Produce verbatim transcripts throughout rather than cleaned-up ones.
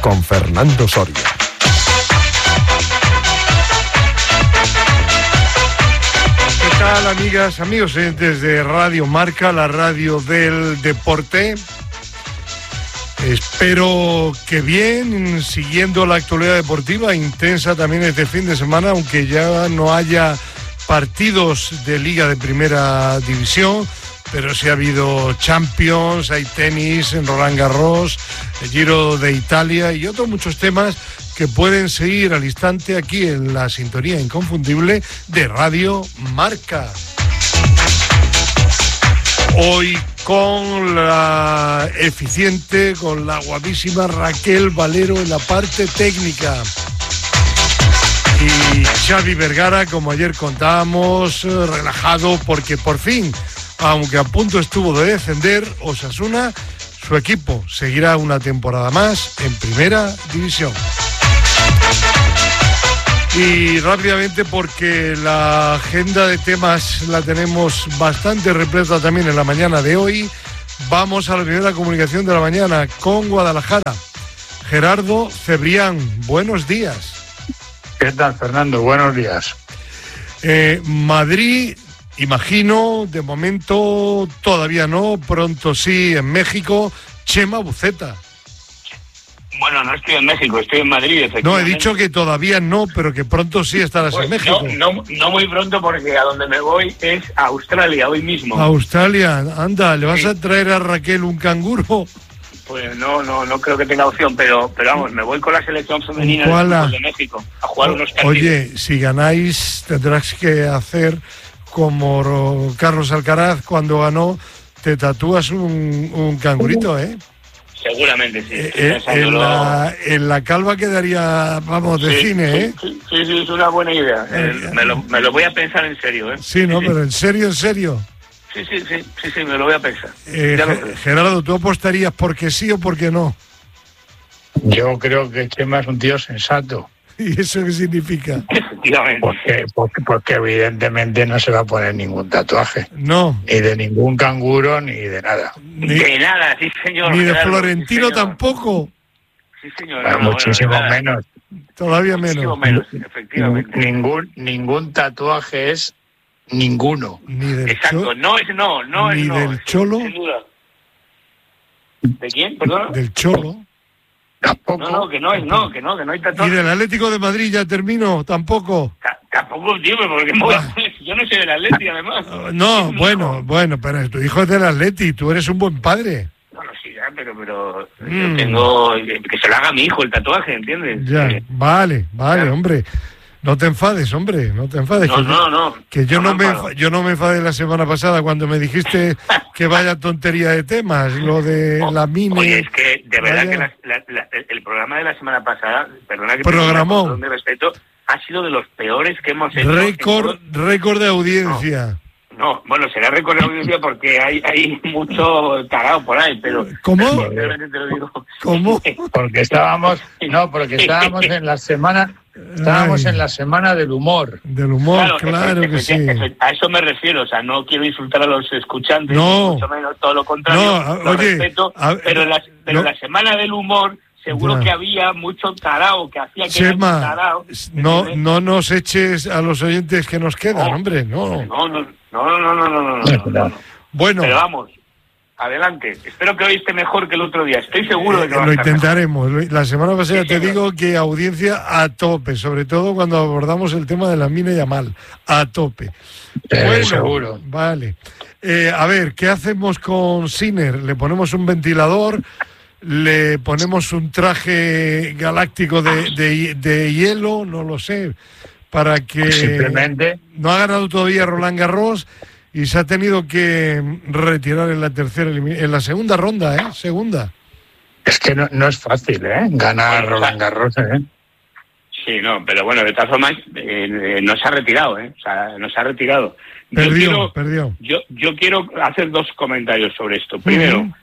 con Fernando Soria. ¿Qué tal, amigas, amigos desde Radio Marca, la radio del deporte? Espero que bien, siguiendo la actualidad deportiva, intensa también este fin de semana, aunque ya no haya partidos de Liga de Primera División, pero sí ha habido Champions, hay tenis en Roland Garros, el Giro de Italia y otros muchos temas que pueden seguir al instante aquí en la sintonía inconfundible de Radio Marca. Hoy con la eficiente, con la guapísima Raquel Valero en la parte técnica. Y Xavi Vergara, como ayer contábamos, relajado porque por fin, aunque a punto estuvo de descender, Osasuna, su equipo seguirá una temporada más en Primera División. Y rápidamente, porque la agenda de temas la tenemos bastante repleta también en la mañana de hoy, vamos a la primera comunicación de la mañana con Guadalajara. Gerardo Cebrián, buenos días. ¿Qué tal, Fernando? Buenos días. Eh, Madrid, imagino, de momento todavía no, pronto sí en México. Chema Buceta. Bueno, no estoy en México, estoy en Madrid, efectivamente. No, he dicho que todavía no, pero que pronto sí estarás pues en México. No, no, no muy pronto, porque a donde me voy es a Australia, hoy mismo. Australia, anda, ¿le vas sí. a traer a Raquel un canguro? Pues no, no, no creo que tenga opción, pero, pero vamos, me voy con la selección femenina de, fútbol de México a jugar unos partidos. Oye, si ganáis tendrás que hacer como Carlos Alcaraz cuando ganó, te tatúas un, un cangurito, ¿eh? Seguramente, sí. Eh, en, la, en la calva quedaría, vamos, de sí, cine, sí, ¿eh? Sí, sí, sí, es una buena idea. Eh, me, lo, me lo voy a pensar en serio, ¿eh? Sí, no, sí, pero en serio, en serio. Sí, sí, sí, sí, sí, me lo voy a pensar. Eh, G- Gerardo, ¿tú apostarías porque sí o porque no? Yo creo que Chema es un tío sensato. ¿Y eso qué significa? Efectivamente. Porque, porque, porque evidentemente no se va a poner ningún tatuaje. No. Ni de ningún canguro, ni de nada. Ni, de nada, sí, señor. Ni de claro, Florentino sí, señor. tampoco. Sí, señor. Bueno, No, muchísimo bueno, menos. Todavía muchísimo menos. menos, efectivamente. Ningún, ningún tatuaje es ninguno. Ni del Exacto, cho- no es no, no ni es no. del Cholo. Sin duda. ¿De quién? Perdón. Del Cholo. Tampoco. No, no, que no es no, que no, que no hay Y tatuaje. del Atlético de Madrid, ya termino, tampoco. Ta- Tampoco, tío, porque me voy a- yo no soy del Atleti, además. Uh, No, Sí, bueno, no. bueno, pero tu hijo es del Atleti, tú eres un buen padre. Bueno, sí, ya, pero, pero Mm. yo tengo que se lo haga a mi hijo el tatuaje, ¿entiendes? Ya, Eh, vale, vale, claro. hombre. No te enfades, hombre, no te enfades. No, que, no, no. que yo no, No me me enfa- enfado. yo no me enfadé la semana pasada cuando me dijiste que vaya tontería de temas, lo de O- la mini. Oye, es que de verdad vaya. que la- la- la- el- el programa de la semana pasada, perdona que Programón. con todo mi respeto, ha sido de los peores que hemos hecho. Récord, en todo- récord de audiencia. No, bueno, será récord de audiencia porque hay, hay mucho tarado por ahí, pero... ¿Cómo? Sinceramente te lo digo. ¿Cómo? Porque estábamos, no, porque estábamos en la semana, estábamos Ay. en la semana del humor. Del humor, Claro, claro efe- que efe- sí. efe- a eso me refiero, o sea, no quiero insultar a los escuchantes, No. mucho menos todo lo contrario, No, a- lo oye, respeto, a- pero, la, pero no. la semana del humor seguro Ya. que había mucho tarao, que hacía que era un Chema, tarao. no, ¿entiendes? no nos eches a los oyentes que nos quedan, No. hombre, no. No, no, no, no, no, no, no, no, no, no, no. Bueno, Pero vamos, adelante. Espero que hoy esté mejor que el otro día. Estoy seguro de que eh, va a lo estar mejor. intentaremos. Lo- La semana pasada Sí, te señor. digo que audiencia a tope, sobre todo cuando abordamos el tema de la mina Yamal, a tope. Eh, seguro. Vale. Eh, a ver, ¿qué hacemos con Sinner? ¿Le ponemos un ventilador? ¿Le ponemos un traje galáctico de, de, de hielo? No lo sé. Para que... Simplemente, No ha ganado todavía Roland Garros y se ha tenido que retirar en la tercera elimi- en la segunda ronda, ¿eh? Segunda. es que no, no es fácil, ¿eh? Ganar Roland Garros, ¿eh? Sí, no, pero bueno, de todas formas, eh, eh, no se ha retirado, ¿eh? O sea, no se ha retirado. Yo Perdió, quiero- perdió. Yo, yo quiero hacer dos comentarios sobre esto. Primero, Ujú.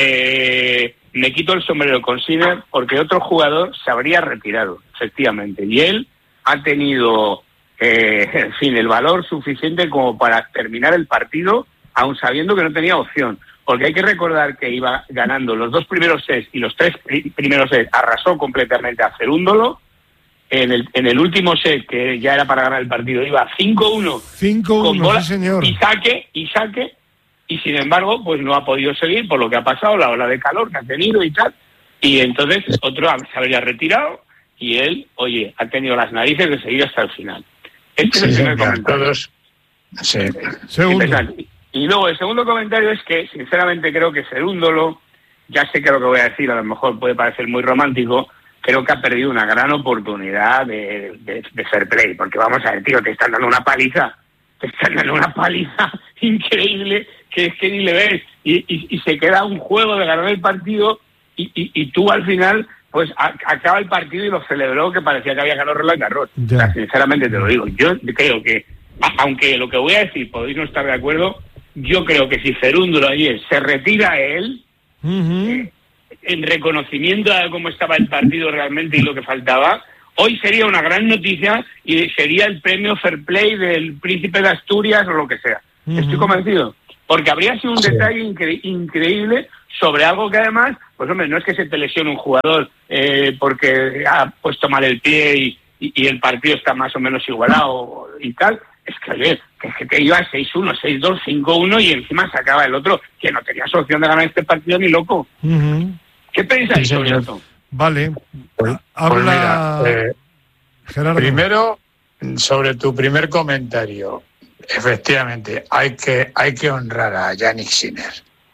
eh, me quito el sombrero con Sinner porque otro jugador se habría retirado, efectivamente. Y él ha tenido, eh, en fin, el valor suficiente como para terminar el partido, aun sabiendo que no tenía opción. porque hay que recordar que iba ganando los dos primeros sets y los tres pri- primeros sets arrasó completamente a Cerúndolo. En el, en el último set, que ya era para ganar el partido, iba cinco uno. cinco uno, sí señor. Y saque, y saque, y sin embargo, pues no ha podido seguir por lo que ha pasado, la ola de calor que ha tenido y tal. Y entonces otro se habría retirado y él, oye, ha tenido las narices de seguir hasta el final. Este Sí, es el primer sí, comentario. todos. Sí. Segundo. Y luego el segundo comentario es que, sinceramente, creo que Cerúndolo, ya sé que lo que voy a decir a lo mejor puede parecer muy romántico, creo que ha perdido una gran oportunidad de, de, de fair play, porque vamos a ver, tío, te están dando una paliza, te están dando una paliza increíble que es que ni le ves, y, y, y se queda un juego de ganar el partido y, y, y tú al final pues a, acaba el partido y lo celebró que parecía que había ganado Roland Garros. O sea, sinceramente te lo digo, yo creo que, aunque lo que voy a decir podéis no estar de acuerdo, yo creo que si Cerúndolo ayer se retira él, uh-huh. eh, en reconocimiento a cómo estaba el partido realmente y lo que faltaba, hoy sería una gran noticia y sería el premio Fair Play del Príncipe de Asturias o lo que sea. Uh-huh. Estoy convencido. Porque habría sido un sí. detalle incre- increíble sobre algo que además, pues hombre, no es que se te lesione un jugador eh, porque ha puesto mal el pie y, y, y el partido está más o menos igualado y tal. Es que, oye, que, que te iba seis uno, seis dos, cinco uno y encima sacaba el otro, que no tenías opción de ganar este partido ni loco. Uh-huh. ¿Qué pensáis sí, sobre esto? Vale. Pues, Habla... pues mira, eh, Gerardo. Primero, sobre tu primer comentario, efectivamente, hay que, hay que honrar a Jannik Sinner.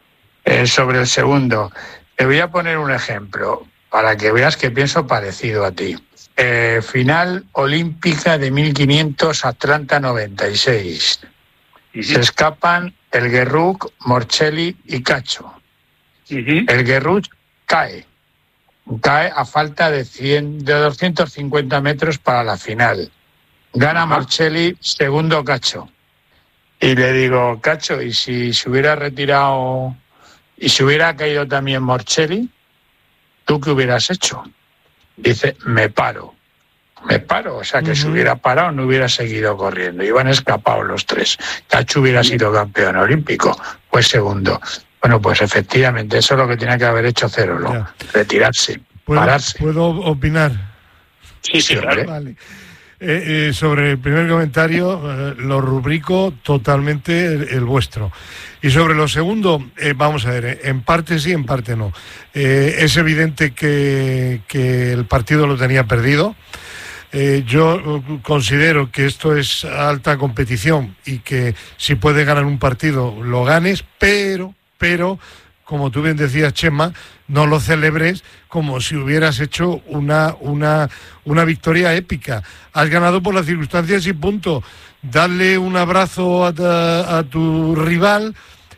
Eh, sobre el segundo, te voy a poner un ejemplo para que veas que pienso parecido a ti. Eh, final olímpica de mil quinientos, Atlanta noventa y seis. Uh-huh. Se escapan el Guerruc, Morcelli y Cacho. Uh-huh. El Guerruc cae. Cae a falta de, cien, de doscientos cincuenta metros para la final. Gana uh-huh. Morcelli, segundo Cacho. Y le digo, Cacho, ¿y si se hubiera retirado y si hubiera caído también Morcelli? ¿Tú qué hubieras hecho? Dice, me paro. Me paro. O sea, que uh-huh. si hubiera parado no hubiera seguido corriendo. Iban escapados los tres. Cacho hubiera sido campeón olímpico. Pues segundo. Bueno, pues efectivamente, eso es lo que tenía que haber hecho Cerúndolo. Yeah. Retirarse, ¿Puedo, pararse. ¿Puedo opinar? Sí, sí, hombre. Vale. Eh, eh, sobre el primer comentario, eh, lo rubrico totalmente el, el vuestro. Y sobre lo segundo, eh, vamos a ver, eh, en parte sí, en parte no. Eh, es evidente que, que el partido lo tenía perdido. Eh, yo considero que esto es alta competición y que si puedes ganar un partido, lo ganes, pero, pero, como tú bien decías, Chema, no lo celebres como si hubieras hecho una, una, una victoria épica. Has ganado por las circunstancias y punto. Dale un abrazo a, a, a tu rival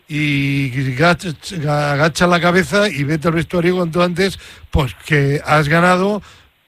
y agacha, agacha la cabeza y vete al vestuario cuanto antes, pues que has ganado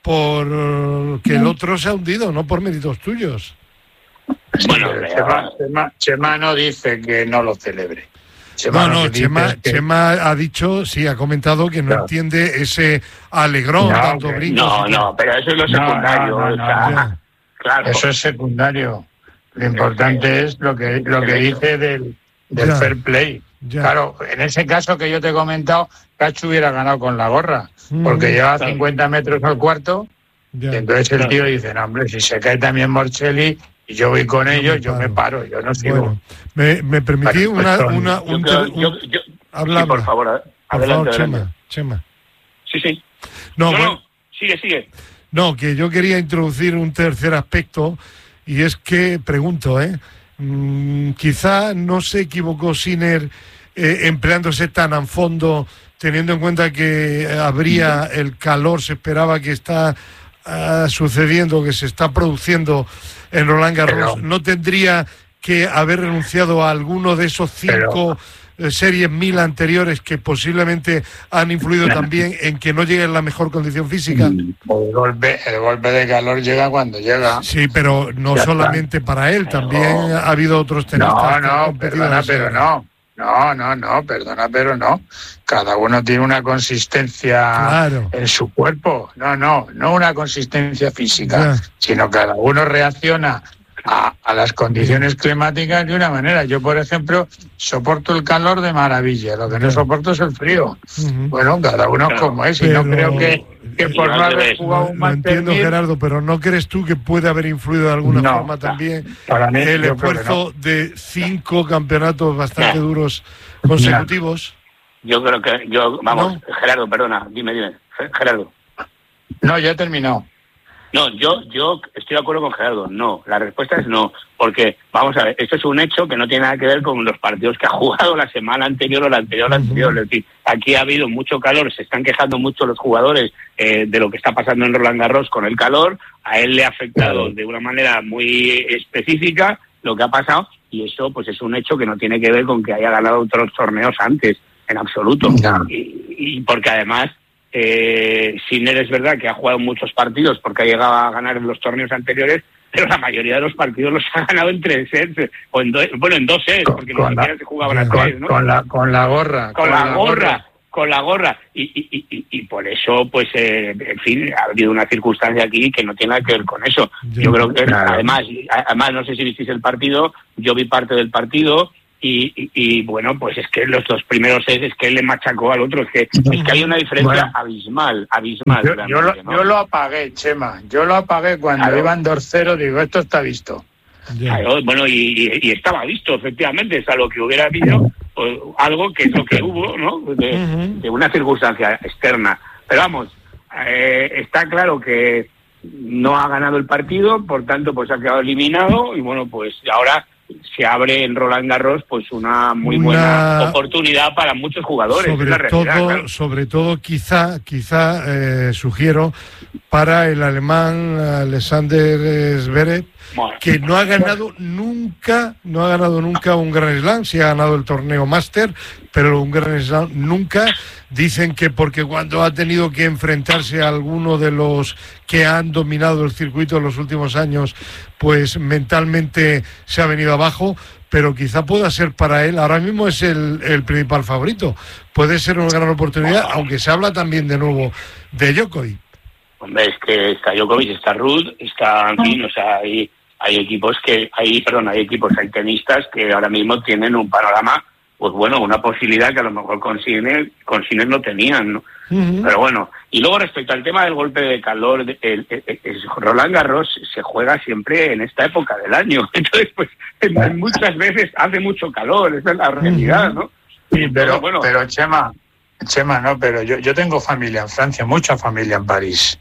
por que el otro se ha hundido, no por méritos tuyos. Bueno, Chema, Chema, Chema no dice que no lo celebre. Chema no, no, Chema, que... Chema ha dicho, sí, ha comentado que no claro. entiende ese alegrón, no, tanto que... brincos. No, no, pero eso es lo secundario. No, no, no, o sea, no. Claro. Eso es secundario. Lo importante es lo que lo que dice del, del ya, fair play. Ya. Claro, en ese caso que yo te he comentado, Cacho hubiera ganado con la gorra, porque mm, lleva claro. cincuenta metros al cuarto, ya. Y entonces el tío dice, no, hombre, si se cae también Morcelli y yo voy con yo ellos, me yo me paro, yo no sigo. Bueno, me, me permití vale, una... Pues, una un, yo, yo, yo, yo, habla, sí, por favor, por adelante, favor, adelante. Chema, Chema. Sí, sí. No, no, bueno, no, sigue, sigue. No, que yo quería introducir un tercer aspecto, y es que, pregunto, ¿eh? Mm, quizá no se equivocó Sinner eh, empleándose tan a fondo, teniendo en cuenta que habría el calor, se esperaba que está uh, sucediendo, que se está produciendo en Roland Garros. Pero, ¿no tendría que haber renunciado a alguno de esos cinco pero, series mil anteriores que posiblemente han influido no. también en que no llegue en la mejor condición física? El golpe, el golpe de calor llega cuando llega. Sí, pero no ya solamente está. Para él, también no. ha habido otros tenistas. No, no, perdona, pero no. No, no, no, perdona, pero no. Cada uno tiene una consistencia claro. en su cuerpo. No, no, no una consistencia física, ya. sino cada uno reacciona a, a las condiciones climáticas de una manera. Yo, por ejemplo, soporto el calor de maravilla, lo que no soporto es el frío. Uh-huh. Bueno, cada uno es como es, y pero... no creo que, que por no haber jugado un no, no entiendo, Gerardo, pero ¿no crees tú que puede haber influido de alguna no, forma también para mí, el esfuerzo no. de cinco campeonatos bastante no. duros consecutivos? Yo creo que, yo vamos, ¿no? Gerardo, perdona, dime, dime, Gerardo. No, ya he terminado. No, yo yo estoy de acuerdo con Gerardo, no, la respuesta es no, porque, vamos a ver, esto es un hecho que no tiene nada que ver con los partidos que ha jugado la semana anterior o la anterior, la anterior, uh-huh. Es decir, aquí ha habido mucho calor, se están quejando mucho los jugadores eh, de lo que está pasando en Roland Garros con el calor, a él le ha afectado de una manera muy específica lo que ha pasado, y eso pues es un hecho que no tiene que ver con que haya ganado otros torneos antes, en absoluto, no. y, y porque además... Eh, Sinner es verdad que ha jugado muchos partidos porque ha llegado a ganar en los torneos anteriores, pero la mayoría de los partidos los ha ganado en tres sets, o en do, bueno, en dos sets, porque ni siquiera se jugaban a tres, ¿no? Con la, con la gorra. Con, con la, la gorra, gorra, con la gorra. Y, y, y, y por eso, pues, eh, en fin, ha habido una circunstancia aquí que no tiene nada que ver con eso. Yo creo que, claro. además, además, no sé si visteis el partido, yo vi parte del partido, Y, y, y bueno, pues es que los dos primeros sets es que él le machacó al otro, es que, es que hay una diferencia bueno, abismal, abismal. Yo, yo, lo, ¿no? yo lo apagué, Chema, yo lo apagué cuando claro. iban dos cero, digo, esto está visto. Claro, bueno, y, y, y estaba visto, efectivamente, es algo que hubiera habido, pues, algo que es lo que hubo, ¿no? De, uh-huh. de una circunstancia externa. Pero vamos, eh, está claro que no ha ganado el partido, por tanto, pues ha quedado eliminado, y bueno, pues ahora... se abre en Roland Garros pues una muy una... buena oportunidad para muchos jugadores. Sobre es la todo, realidad, claro. sobre todo quizá, quizá eh, sugiero para el alemán Alexander Zverev, bueno. que no ha ganado nunca, no ha ganado nunca un Grand Slam, sí ha ganado el torneo Master, pero un Grand Slam nunca. Dicen que porque cuando ha tenido que enfrentarse a alguno de los que han dominado el circuito en los últimos años, pues mentalmente se ha venido abajo, pero quizá pueda ser para él, ahora mismo es el, el principal favorito, puede ser una gran oportunidad, aunque se habla también de nuevo de Djokovic. Hombre, es que está Djokovic, está Ruud, está, en fin, o sea, hay, hay equipos que, hay, perdón, hay equipos, hay tenistas que ahora mismo tienen un panorama, pues bueno, una posibilidad que a lo mejor con Sinner, con Sinner no tenían, ¿no? Uh-huh. Pero bueno, y luego respecto al tema del golpe de calor, el, el, el, el Roland Garros se juega siempre en esta época del año, entonces pues muchas veces hace mucho calor, esa es la realidad, ¿no? Sí, pero, bueno. pero Chema, Chema, no, pero yo, yo tengo familia en Francia, mucha familia en París,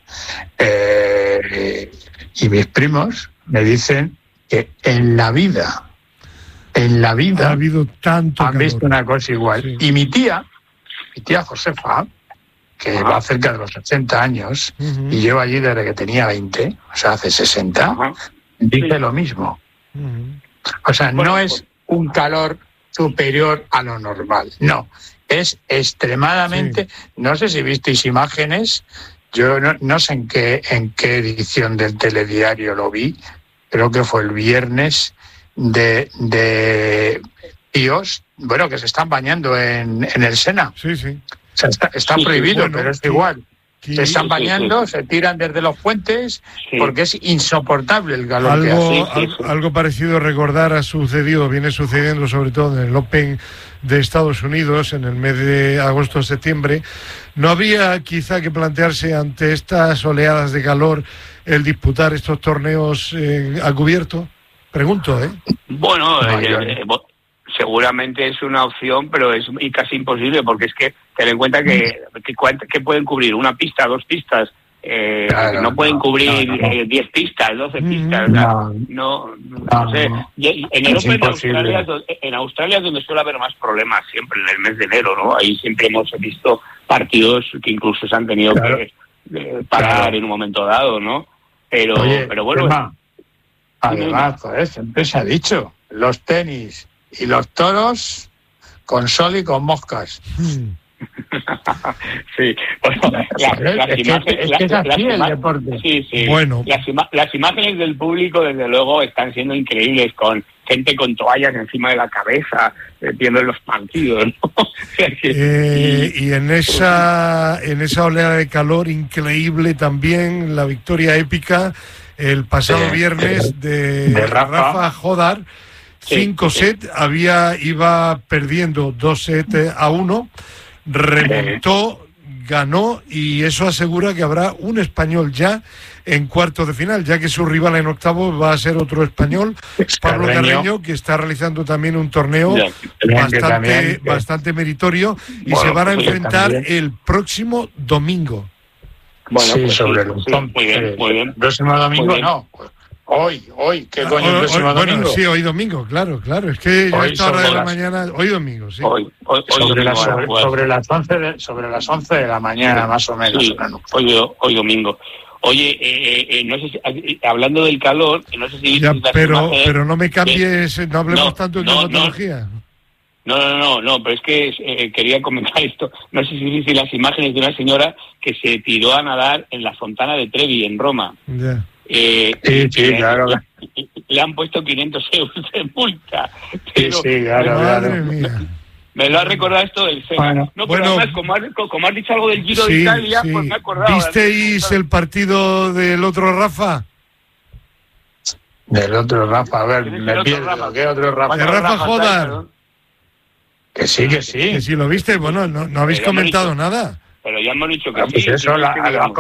eh, y mis primos me dicen que en la vida, en la vida ha habido tanto han calor. Visto una cosa igual. Sí. Y mi tía, mi tía Josefa, que uh-huh. va cerca de los ochenta años, uh-huh. y llevo allí desde que tenía veinte, o sea, hace sesenta, uh-huh. dice sí. lo mismo. Uh-huh. O sea, bueno, no es pues... un calor superior a lo normal, no, es extremadamente, sí. no sé si visteis imágenes, yo no, no sé en qué, en qué edición del telediario lo vi, creo que fue el viernes, de, de tíos, bueno, que se están bañando en, en el Sena. Sí, sí. O sea, está, está sí, prohibido, bueno, pero es sí, igual. Sí, se están bañando, sí, sí. se tiran desde los puentes, sí. porque es insoportable el calor algo, que hace. Sí, sí, sí. Algo parecido, recordar, ha sucedido, viene sucediendo sobre todo en el Open de Estados Unidos en el mes de agosto-septiembre. ¿No había quizá que plantearse ante estas oleadas de calor el disputar estos torneos eh, a cubierto? Pregunto, ¿eh? Bueno, no, eh, eh, seguramente es una opción, pero es y casi imposible, porque es que ten en cuenta que, que, que pueden cubrir una pista, dos pistas, eh, claro, no pueden no, cubrir no, no. Eh, diez pistas, doce pistas, no, no, no, no sé. Y en el Open de Australia, en Australia es donde suele haber más problemas siempre, en el mes de enero, ¿no? Ahí siempre hemos visto partidos que incluso se han tenido claro. que eh, parar claro. en un momento dado, ¿no? Pero, Oye, pero bueno... Emma, además, joder, siempre se ha dicho, los tenis y los toros con sol y con moscas. Sí, bueno, la, las es, imágenes, que, es que es las, así las el ima- deporte. Sí, sí. Bueno. Las, ima- las imágenes del público, desde luego, están siendo increíbles, con gente con toallas encima de la cabeza, eh, viendo los partidos, ¿no? eh, y en esa, en esa oleada de calor increíble también, la victoria épica el pasado Sí. viernes de, De Rafa. Rafa Jodar, cinco sí. sets, había, iba perdiendo dos sets a uno, remontó, ganó y eso asegura que habrá un español ya en cuartos de final, ya que su rival en octavos va a ser otro español, Pablo Carreño. Carreño, que está realizando también un torneo Ya. Que bastante, también, que- bastante meritorio y Bueno, se van a pues enfrentar también. el próximo domingo. Bueno, sí, pues sobre sí, el sí, tom- muy bien, eh, muy bien. el próximo domingo Muy bien. no. Hoy, hoy, ¿qué Ah, coño el hoy- próximo hoy- domingo? Bueno, sí, hoy domingo, claro, claro. Es que yo a Hoy esta hora de sobre la las- mañana, hoy domingo, sí. Hoy, hoy, hoy sobre, domingo las, van a sobre, jugar. sobre las once de, sobre las once de la mañana, más o menos. Sí, ¿no? hoy, hoy domingo. Oye, eh, eh, eh, no sé si, eh, hablando del calor, no sé si Ya, viste las pero, imágenes- pero no me cambies, no hablemos No, tanto de no, no. dermatología. No, no, no, no, pero es que eh, quería comentar esto. No sé si viste las imágenes de una señora que se tiró a nadar en la Fontana de Trevi, en Roma. Ya. Eh, Sí, sí, le, claro. le- le han puesto quinientos euros de multa. Sí, Pero sí, claro, Madre claro. mía. me lo ha recordado esto del SEGA. Bueno, no, pero bueno. además, como has, como has dicho algo del Giro de Sí, Italia, sí. pues me he acordado. ¿Visteis el partido del otro Rafa? Del otro Rafa, a ver, ¿Quién es el me otro pierdo. Rafa? ¿Qué otro Rafa? De Rafa ¿Cuántos Rafas hay, Jodar. perdón? Que sí, que sí. Que si lo viste, bueno, no, no habéis Pero ya hemos comentado dicho- nada. Pero ya hemos dicho que Ah, pues sí. eso, sí, la- sí, lo, digamos.